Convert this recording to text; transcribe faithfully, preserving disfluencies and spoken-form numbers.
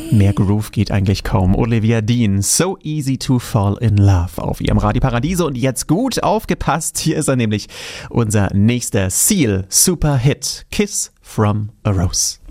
Mehr Groove geht eigentlich kaum. Olivia Dean, So Easy to Fall in Love auf ihrem Radio Paradiso. Und jetzt gut aufgepasst, hier ist er nämlich, unser nächster Seal Super Hit, Kiss from a Rose.